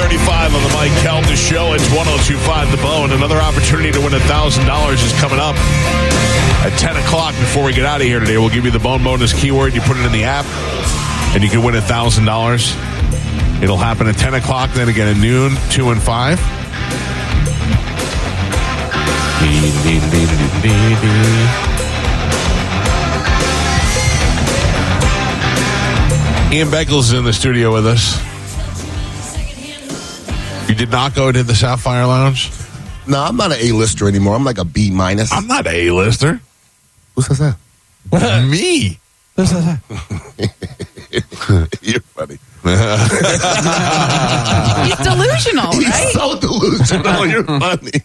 7:35 on the Mike Calta Show. It's 102.5 The Bone. Another opportunity to win $1,000 is coming up at 10 o'clock. Before we get out of here today, we'll give you the Bone Bonus keyword. You put it in the app, and you can win $1,000. It'll happen at 10 o'clock, then again at noon, 2 and 5. Ian Beckles is in the studio with us. You did not go to the Sapphire Lounge? No, I'm not an A-lister anymore. I'm like a B-. I'm not an A-lister. Who says that? Me. You're funny. He's delusional, right? He's so delusional. You're funny.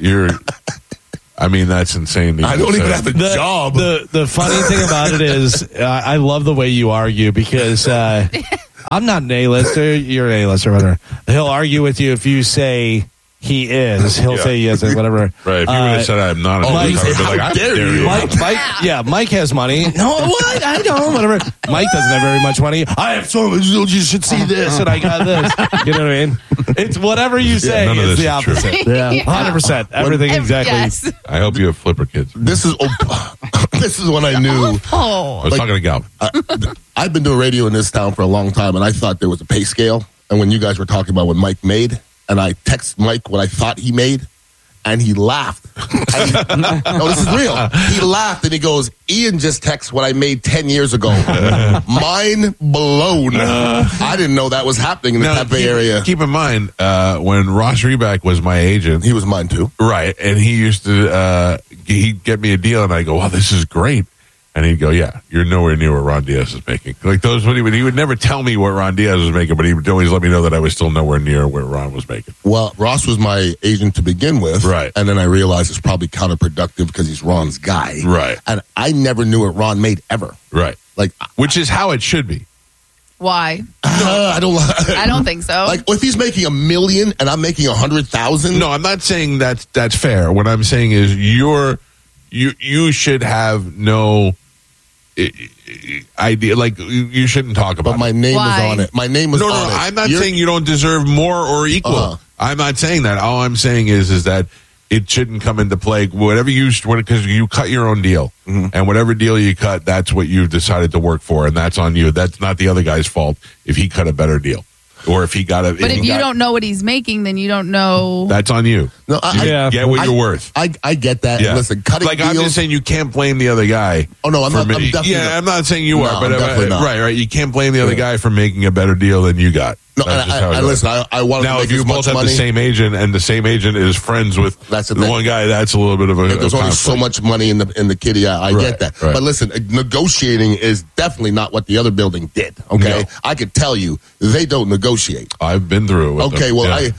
That's insane. I don't even have a job. The funny thing about it is, I love the way you argue because I'm not an A-lister. You're an A-lister, whatever. He'll argue with you if you say he is. He'll say he isn't, whatever. Right. If you would have said I'm not, Mike, how dare you? Mike has money. No, what? I don't. Whatever. Mike doesn't have very much money. I have so much. You should see this, and I got this. You know what I mean? It's whatever you say is the opposite. Yeah, 100%. Everything exactly. Yes. I hope you have flipper kids. This is when I knew. I was talking to Gal. I've been doing radio in this town for a long time, and I thought there was a pay scale. And when you guys were talking about what Mike made, and I text Mike what I thought he made, and he laughed. No, this is real. He laughed, and he goes, Ian just texted what I made 10 years ago. Mind blown. I didn't know that was happening in the Tampa area. Keep in mind, when Ross Reback was my agent. He was mine, too. Right, and he used to, he'd get me a deal, and I go, wow, this is great. And he'd go, yeah, you're nowhere near what Ron Diaz is making. Like those, he would never tell me what Ron Diaz was making, but he would always let me know that I was still nowhere near where Ron was making. Well, Ross was my agent to begin with. Right. And then I realized it's probably counterproductive because he's Ron's guy. Right. And I never knew what Ron made ever. Right. Which is how it should be. Why? I don't think so. Like, if he's making $1 million and I'm making 100,000. No, I'm not saying that's fair. What I'm saying is you should have no idea. Like, you shouldn't talk about. But my name was on it. My name was on it. No. I'm not saying you don't deserve more or equal. Uh-huh. I'm not saying that. All I'm saying is that it shouldn't come into play. Whatever because you cut your own deal, and whatever deal you cut, that's what you've decided to work for, and that's on you. That's not the other guy's fault if he cut a better deal. Or if he got a... But if you don't know what he's making, then you don't know... That's on you. No, I get what you're worth. I get that. Yeah. Listen, cutting deals... I'm just saying you can't blame the other guy. Oh, no, I'm definitely not. I'm not saying you are, but definitely not. Right. You can't blame the other guy for making a better deal than you got. No, listen, I want to make if you both have the same agent and the same agent is friends with the one guy, that's a little bit of a there's only so much money in the kitty. I get that. Right. But listen, negotiating is definitely not what the other building did. Okay, no. I could tell you they don't negotiate. I've been through it with them.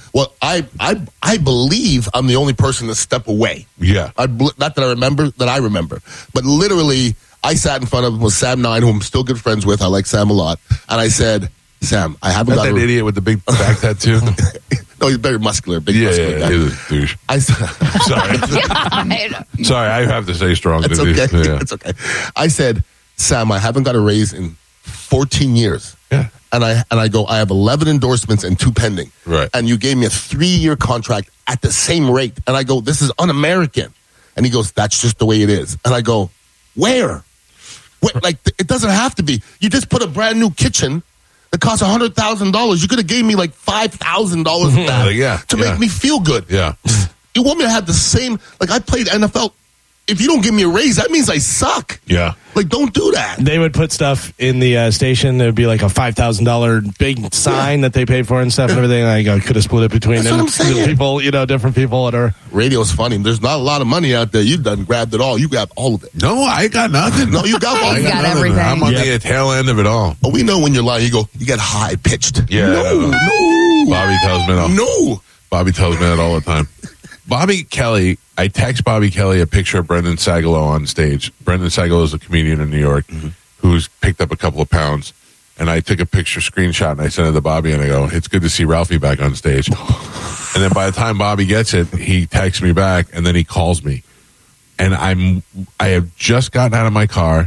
I believe I'm the only person to step away. Yeah, not that I remember, but literally I sat in front of with Sam Nine, who I'm still good friends with. I like Sam a lot, and I said, Sam, I haven't got that idiot with the big back tattoo. No, he's very muscular, muscular guy. He's a douche. Sorry. Sorry, I have to say strong. It's okay. Yeah. It's okay. I said, Sam, I haven't got a raise in 14 years. Yeah. And I go, I have 11 endorsements and 2 pending. Right. And you gave me a 3-year contract at the same rate. And I go, this is un-American. And he goes, that's just the way it is. And I go, where? Like, it doesn't have to be. You just put a brand new kitchen that costs $100,000. You could have gave me like $5,000 of that to make me feel good. Yeah. You want me to have the same, like I played NFL. If you don't give me a raise, that means I suck. Yeah. Like, don't do that. They would put stuff in the station. There would be like a $5,000 big sign that they paid for and stuff and everything. I could have split it between them. People, different people that are. Radio's funny. There's not a lot of money out there. You done grabbed it all. You grabbed all of it. No, I got nothing. No, you got all. I got everything. I'm on the tail end of it all. But we know when you're lying, you get high pitched. Yeah. No. Bobby tells me that. No. Bobby tells me that all the time. Bobby Kelly, I text Bobby Kelly a picture of Brendan Sagalow on stage. Brendan Sagalow is a comedian in New York who's picked up a couple of pounds. And I took a screenshot, and I sent it to Bobby, and I go, it's good to see Ralphie back on stage. And then by the time Bobby gets it, he texts me back, and then he calls me. And I have just gotten out of my car,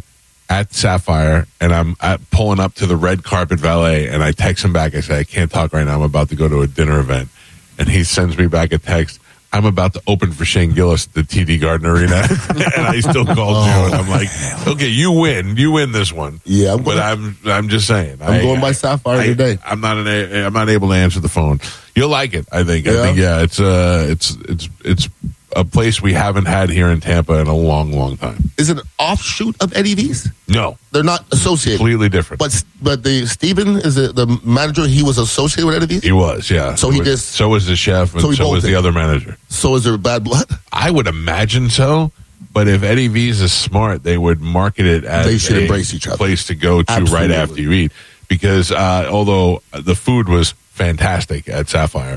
at Sapphire, and I'm pulling up to the red carpet valet, and I text him back. I say, I can't talk right now. I'm about to go to a dinner event. And he sends me back a text. I'm about to open for Shane Gillis at the TD Garden Arena, and I still called you, and I'm like, okay, you win this one. Yeah, but I'm just saying, I'm going by Sapphire today. I'm not able to answer the phone. You'll like it, I think. Yeah. It's a place we haven't had here in Tampa in a long, long time. Is it an offshoot of Eddie V's? No, they're not associated. Completely different. But Steven is the manager. He was associated with Eddie V's. He was, yeah. So so was the chef, and so was the other manager. So is there bad blood? I would imagine so. But if Eddie V's is smart, they would market it as they should embrace each other. Place to go to Absolutely. right after you eat. Because although the food was fantastic at Sapphire,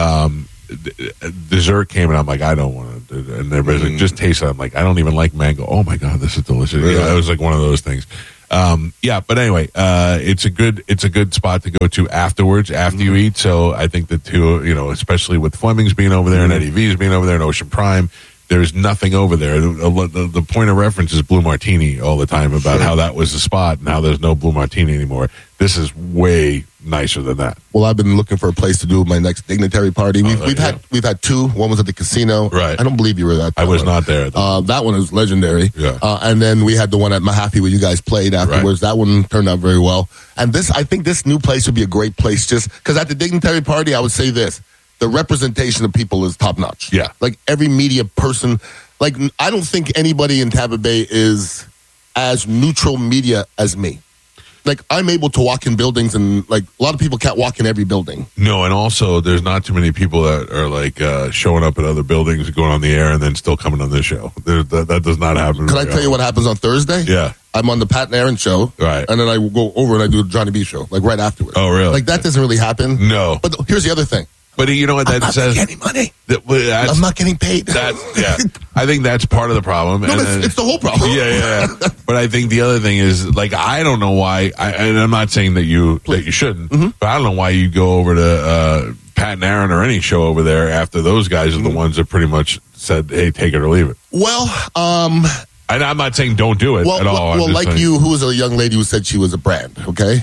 dessert came and I'm like, I don't want to. And everybody's like, just taste it. I'm like, I don't even like mango. Oh my God, this is delicious. Really? Yeah, it was like one of those things. But anyway, it's a good spot to go to afterwards, after you eat. So I think the two, especially with Fleming's being over there and Eddie V's being over there and Ocean Prime, there's nothing over there. The point of reference is Blue Martini all the time about how that was the spot and how there's no Blue Martini anymore. This is way nicer than that. Well, I've been looking for a place to do my next dignitary party. We've had two. One was at the casino. Right. I don't believe you were at that. I was not there. That one is legendary. Yeah. And then we had the one at Mahaffey where you guys played afterwards. Right. That one turned out very well. And I think this new place would be a great place just because at the dignitary party, I would say this. The representation of people is top notch. Yeah. Like every media person, I don't think anybody in Tampa Bay is as neutral media as me. Like I'm able to walk in buildings and a lot of people can't walk in every building. No, and also there's not too many people that are showing up at other buildings, going on the air, and then still coming on this show. That does not happen. Can I tell you what happens on Thursday? Yeah. I'm on the Pat and Aaron show. Right. And then I will go over and I do the Johnny B show, right afterwards. Oh, really? That doesn't really happen. No. But here's the other thing. But you know what that says? I'm not getting money. I'm not getting paid. I think that's part of the problem. No, it's the whole problem. Yeah. But I think the other thing is, I don't know why, and I'm not saying that you shouldn't, but I don't know why you go over to Pat and Aaron or any show over there after those guys are the ones that pretty much said, hey, take it or leave it. Well, and I'm not saying don't do it at all. Well, like saying. You, who was a young lady who said she was a brand, okay?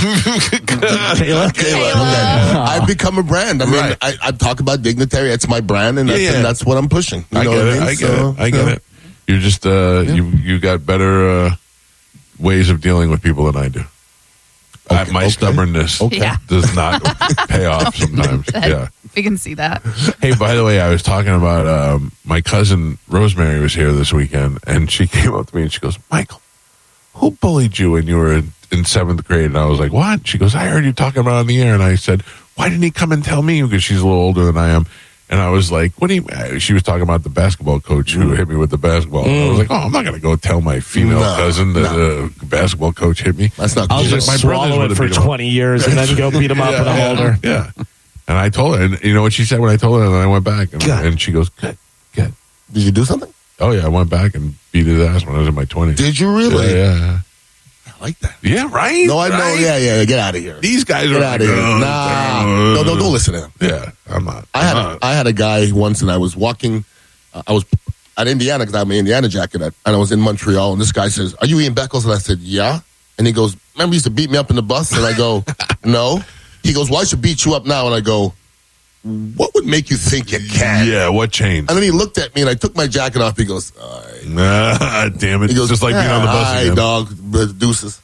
Kayla. Okay. I've become a brand. I mean, I talk about dignitary. It's my brand, and that's what I'm pushing. You know what I mean? I get it. You're just, you got better ways of dealing with people than I do. My stubbornness does not pay off sometimes. Yeah. We can see that. Hey, by the way, I was talking about my cousin Rosemary was here this weekend, and she came up to me and she goes, Michael, who bullied you when you were in seventh grade? And I was like, what? She goes, I heard you talking about it on the air. And I said, why didn't he come and tell me? Because she's a little older than I am. And I was like, what do you... She was talking about the basketball coach who hit me with the basketball. And I was like, I'm not going to go tell my female cousin that the basketball coach hit me. That's not I'll just swallow it for 20 years and then go beat him up when I'm older. Yeah. And I told her, and you know what she said when I told her? And then I went back, and she goes, good. Did you do something? Oh, yeah. I went back and beat his ass when I was in my 20s. Did you really? Yeah. I like that. Yeah, right? No, I know. Yeah. Get out of here. These guys Get are out of here. No, don't listen to him. Yeah, I'm not. I had a guy once, and I was walking. I was at Indiana because I had my Indiana jacket, and I was in Montreal, and this guy says, "Are you Ian Beckles?" And I said, "Yeah." And he goes, "Remember, you used to beat me up in the bus?" And I go, "No." He goes, "Well, I should beat you up now." And I go, "What would make you think you can?" Yeah, what changed? And then he looked at me, and I took my jacket off. He goes, "All right." Damn it. He goes, just like being on the bus again. Dog, deuces.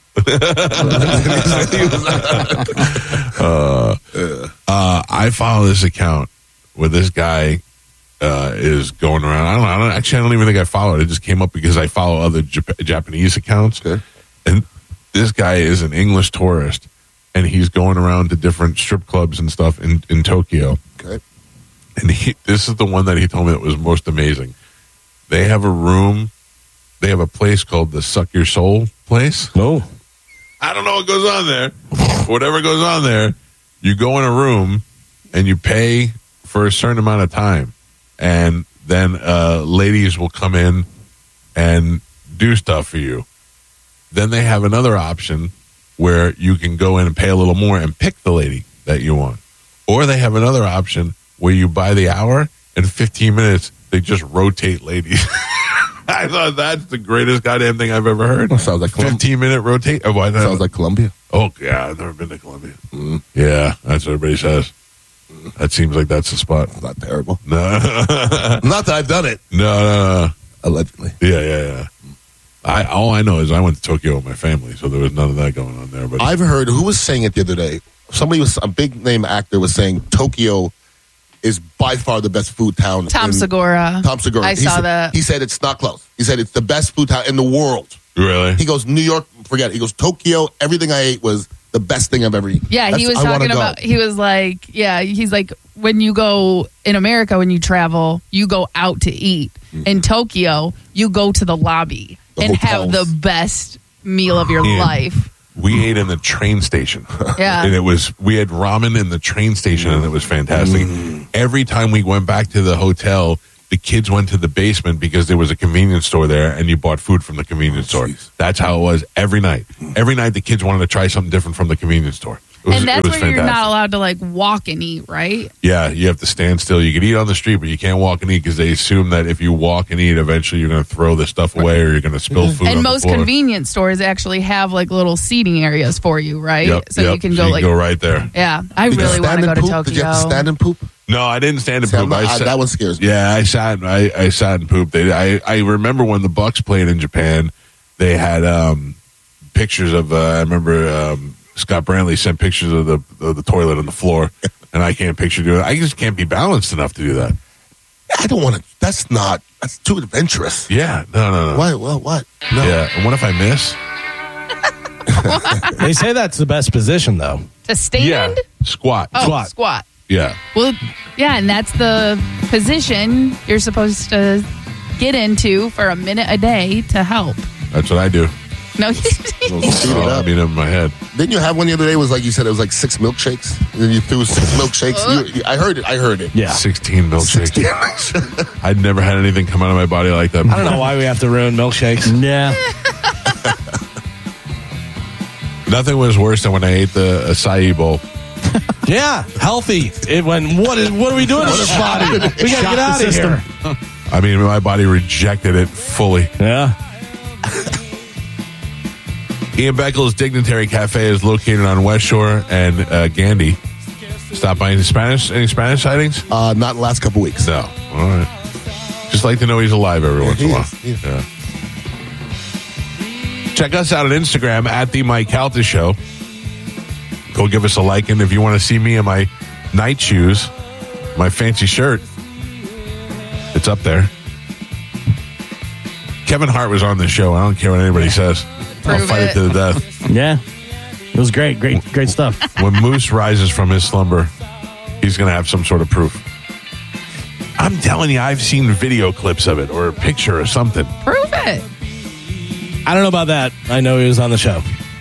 I follow this account where this guy is going around. I don't even think I follow it. It just came up because I follow other Japanese accounts. Okay. And this guy is an English tourist, and he's going around to different strip clubs and stuff in Tokyo. Okay. And this is the one that he told me that was most amazing. They have a room. They have a place called the Suck Your Soul place. No. I don't know what goes on there. Whatever goes on there, you go in a room and you pay for a certain amount of time. And then ladies will come in and do stuff for you. Then they have another option where you can go in and pay a little more and pick the lady that you want. Or they have another option where you buy the hour and 15 minutes, they just rotate ladies. I thought that's the greatest goddamn thing I've ever heard. Sounds like 15-minute rotate. Oh, why not? Sounds like Colombia. Oh, yeah, I've never been to Colombia. Yeah, that's what everybody says. That seems like that's the spot. It's not terrible. No. Not that I've done it. No. Allegedly. Yeah. All I know is I went to Tokyo with my family, so there was none of that going on there. But I've heard, who was saying it the other day? A big name actor was saying Tokyo is by far the best food town. Tom Segura. I saw that. He said it's not close. He said it's the best food town in the world. Really? He goes, New York, forget it. He goes, Tokyo, everything I ate was the best thing I've ever eaten. Yeah, he was talking about, he was like, he's like, when you go in America, when you travel, you go out to eat. In Tokyo, you go to the lobby and have the best meal of your life. We ate in the train station. Yeah. And we had ramen in the train station, and it was fantastic. Every time we went back to the hotel, the kids went to the basement because there was a convenience store there, and you bought food from the convenience store. That's how it was every night. Every night, the kids wanted to try something different from the convenience store. And that's where you're not allowed to like walk and eat, right? Yeah, you have to stand still. You can eat on the street, but you can't walk and eat because they assume that if you walk and eat, eventually you're going to throw the stuff away or you're going to spill food. And on most the floor. Convenience stores actually have like little seating areas for you, right? Yep, you can go go right there. Yeah, I really want to go to Tokyo. Did you have to stand and poop? No, I didn't stand and poop. That one scares me. Yeah, I sat and pooped. I remember when the Bucks played in Japan, they had pictures of. I remember Scott Brantley sent pictures of the toilet on the floor, and I can't picture doing it. I just can't be balanced enough to do that. I don't want to. That's too adventurous. Yeah, no. Why? Well, what? No. Yeah, and what if I miss? They say that's the best position, though. To stand? Yeah, squat. Oh, squat. Yeah. Well, yeah, and that's the position you're supposed to get into for a minute a day to help. That's what I do. No, I mean, in my head. Didn't you have one the other day? Was like you said, it was like 6 milkshakes. And then you threw 6 milkshakes. I heard it. Yeah, 16 milkshakes. I'd never had anything come out of my body like that. I don't know why we have to ruin milkshakes. Yeah. Nothing was worse than when I ate the acai bowl. Yeah, healthy. It went. What are we doing to this body? We gotta get out of here. I mean, my body rejected it fully. Yeah. Ian Beckles Dignitary Cafe is located on West Shore and Gandy. Stop by any Spanish sightings? Not in the last couple weeks. No. All right. Just like to know he's alive every once in a while. Yeah. Check us out on Instagram at The Mike Calta Show. Go give us a like, and if you want to see me in my night shoes, my fancy shirt, it's up there. Kevin Hart was on the show. I don't care what anybody says. I'll fight it to the death. Yeah. It was great stuff. When Moose rises from his slumber, he's going to have some sort of proof. I'm telling you, I've seen video clips of it or a picture or something. Prove it. I don't know about that. I know he was on the show.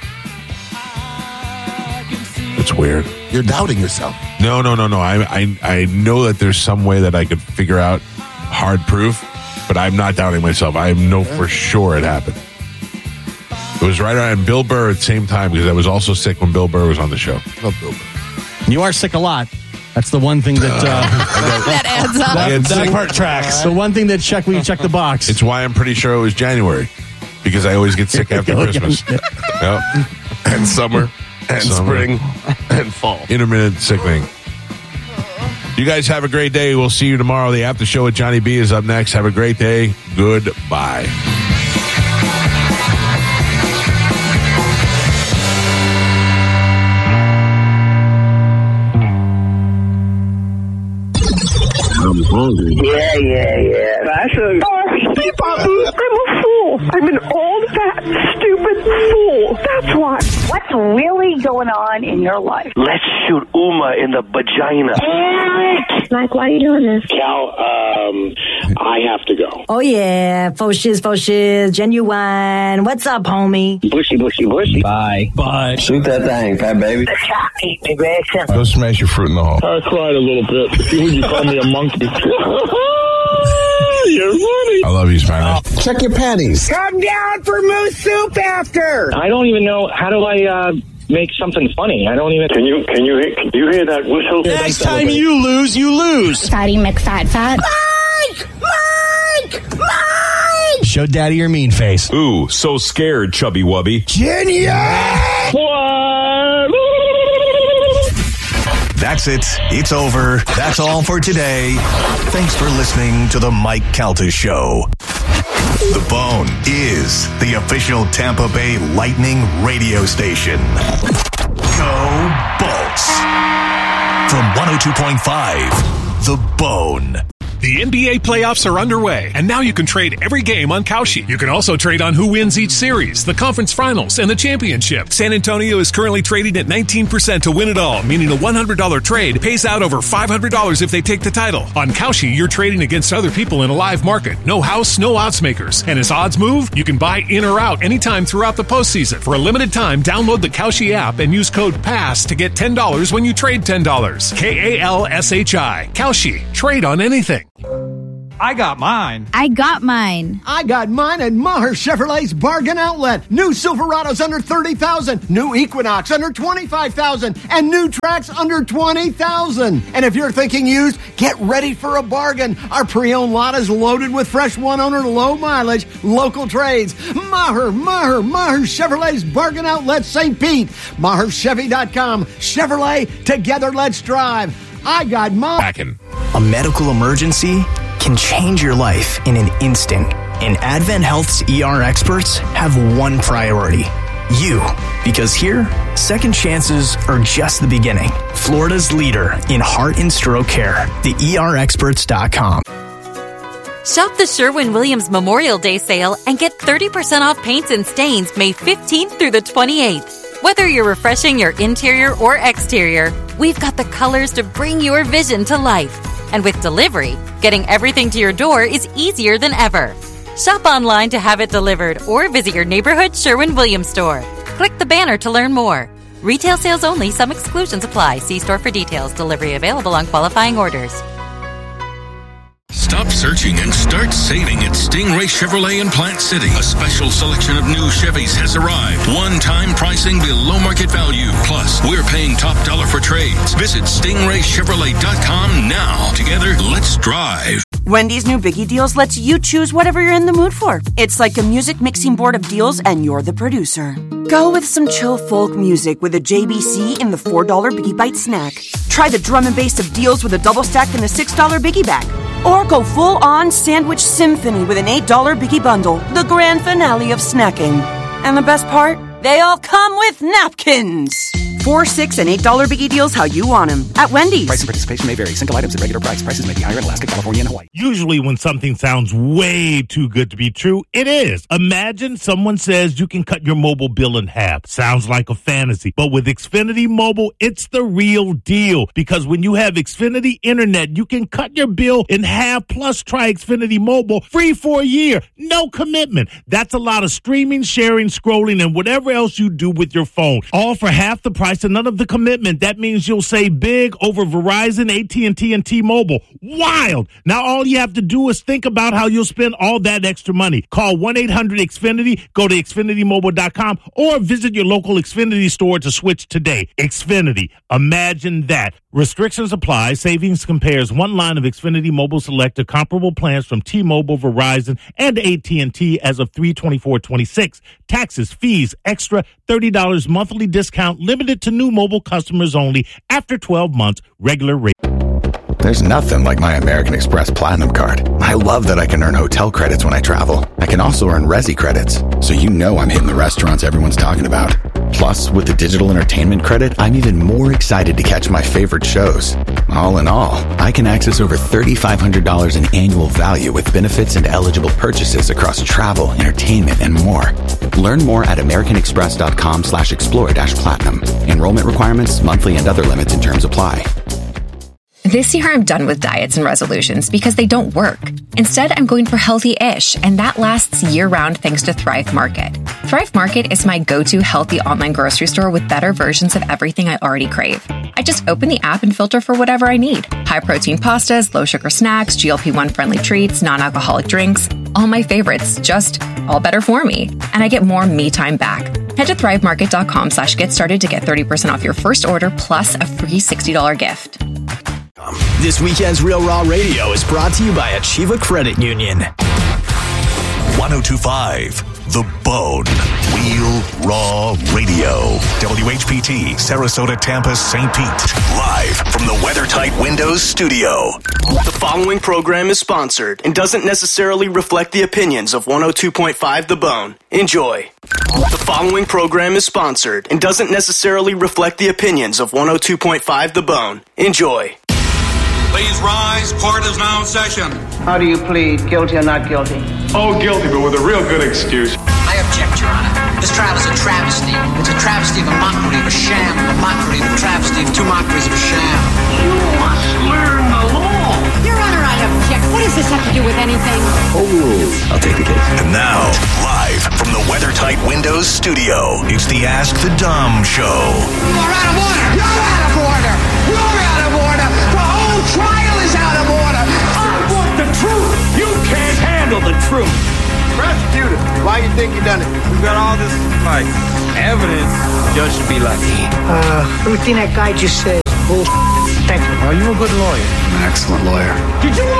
It's weird. You're doubting yourself. No. I know that there's some way that I could figure out hard proof, but I'm not doubting myself. I know for sure it happened. It was right around Bill Burr at the same time because I was also sick when Bill Burr was on the show. Love Bill Burr. You are sick a lot. That's the one thing that that adds up. that part tracks. The one thing that we check the box. It's why I'm pretty sure it was January because I always get sick after Christmas. Yep. And summer. And spring and fall. Intermittent sickening. You guys have a great day. We'll see you tomorrow. The after show with Johnny B is up next. Have a great day. Goodbye. I'm hungry. Yeah. That's Steve Babu, I'm a fool. I'm an old, fat, stupid fool. That's why. What's really going on in your life? Let's shoot Uma in the vagina. Mike, why are you doing this? Cal, I have to go. Oh, yeah. Faux shiz, genuine. What's up, homie? Bushy. Bye. Shoot that thing, fat baby. Go smash your fruit in the hole. I cried a little bit. Would you call me a monkey? You're funny. I love you, Spanish. Check your panties. Come down for moose soup after. I don't even know, how do I make something funny? I don't even... Can you hear that whistle? Next time you lose. Fatty McFat. Show Daddy your mean face. Ooh, so scared, Chubby Wubby. Genius! That's it. It's over. That's all for today. Thanks for listening to the Mike Calta Show. The Bone is the official Tampa Bay Lightning radio station. Go Bolts. From 102.5, The Bone. The NBA playoffs are underway, and now you can trade every game on Kalshi. You can also trade on who wins each series, the conference finals, and the championship. San Antonio is currently trading at 19% to win it all, meaning a $100 trade pays out over $500 if they take the title. On Kalshi, you're trading against other people in a live market. No house, no odds makers. And as odds move, you can buy in or out anytime throughout the postseason. For a limited time, download the Kalshi app and use code PASS to get $10 when you trade $10. KALSHI. Kalshi. Trade on anything. I got mine. I got mine. I got mine at Maher Chevrolet's Bargain Outlet. New Silverados under $30,000, new Equinox under $25,000, and new Trax under $20,000. And if you're thinking used, get ready for a bargain. Our pre-owned lot is loaded with fresh one-owner, low-mileage, local trades. Maher Chevrolet's Bargain Outlet, St. Pete. MaherChevy.com. Chevrolet, together let's drive. I got mine. A medical emergency can change your life in an instant. And Advent Health's ER experts have one priority: you. Because here, second chances are just the beginning. Florida's leader in heart and stroke care, theerexperts.com. Shop the Sherwin-Williams Memorial Day sale and get 30% off paints and stains May 15th through the 28th. Whether you're refreshing your interior or exterior, we've got the colors to bring your vision to life. And with delivery, getting everything to your door is easier than ever. Shop online to have it delivered or visit your neighborhood Sherwin-Williams store. Click the banner to learn more. Retail sales only. Some exclusions apply. See store for details. Delivery available on qualifying orders. Stop searching and start saving at Stingray Chevrolet in Plant City. A special selection of new Chevys has arrived. One-time pricing below market value. Plus, we're paying top dollar for trades. Visit StingrayChevrolet.com now. Together, let's drive. Wendy's new Biggie Deals lets you choose whatever you're in the mood for. It's like a music mixing board of deals, and you're the producer. Go with some chill folk music with a JBC in the $4 Biggie Bite snack. Try the drum and bass of deals with a double stack in the $6 Biggie Bag. Or go full-on sandwich symphony with an $8 Biggie Bundle, the grand finale of snacking. And the best part? They all come with napkins. $4, $6, and $8 Biggie Deals how you want them at Wendy's. Price and participation may vary. Single items at regular price. Prices may be higher in Alaska, California, and Hawaii. Usually when something sounds way too good to be true, it is. Imagine someone says you can cut your mobile bill in half. Sounds like a fantasy. But with Xfinity Mobile, it's the real deal. Because when you have Xfinity Internet, you can cut your bill in half, plus try Xfinity Mobile free for a year. No commitment. That's a lot of streaming, sharing, scrolling, and whatever else you do with your phone. All for half the price and none of the commitment. That means you'll save big over Verizon, AT&T, and T-Mobile. Wild! Now all you have to do is think about how you'll spend all that extra money. Call 1-800-XFINITY, go to XfinityMobile.com, or visit your local Xfinity store to switch today. Xfinity. Imagine that. Restrictions apply. Savings compares one line of Xfinity Mobile Select to comparable plans from T-Mobile, Verizon, and AT&T as of 3/24/26. Taxes, fees, extra $30 monthly discount limited to new mobile customers only after 12 months. Regular rate. There's nothing like my American Express Platinum card. I love that I can earn hotel credits when I travel. I can also earn Resi credits, so you know I'm hitting the restaurants everyone's talking about. Plus, with the digital entertainment credit, I'm even more excited to catch my favorite shows. All in all, I can access over $3,500 in annual value with benefits and eligible purchases across travel, entertainment, and more. Learn more at americanexpress.com/explore-platinum. Enrollment requirements, monthly and other limits and terms apply. This year, I'm done with diets and resolutions because they don't work. Instead, I'm going for healthy-ish, and that lasts year-round thanks to Thrive Market. Thrive Market is my go-to healthy online grocery store with better versions of everything I already crave. I just open the app and filter for whatever I need. High-protein pastas, low-sugar snacks, GLP-1-friendly treats, non-alcoholic drinks. All my favorites, just all better for me. And I get more me time back. Head to thrivemarket.com/get started to get 30% off your first order plus a free $60 gift. This weekend's Real Raw Radio is brought to you by Achieva Credit Union. 102.5 The Bone. Real Raw Radio. WHPT, Sarasota, Tampa, St. Pete. Live from the WeatherTight Windows studio. The following program is sponsored and doesn't necessarily reflect the opinions of 102.5 The Bone. Enjoy. The following program is sponsored and doesn't necessarily reflect the opinions of 102.5 The Bone. Enjoy. Please rise. Court is now in session. How do you plead, guilty or not guilty? Oh, guilty, but with a real good excuse. I object, Your Honor. This trial is a travesty. It's a travesty of a mockery of a sham, a mockery of a travesty of two mockeries of a sham. You must learn the law. Your Honor, I object. What does this have to do with anything? I'll take the case. And now, live from the WeatherTight Windows studio, it's the Ask the Dom Show. You are out of order. You're out of order. You're out of order. The whole trial is out of order. I want the truth. You can't handle the truth. Prosecutor, why you think you done it? We got all this, evidence. Judge should be lucky. Everything that guy just said. Bull. Thank you. Are you a good lawyer? Excellent lawyer. Did you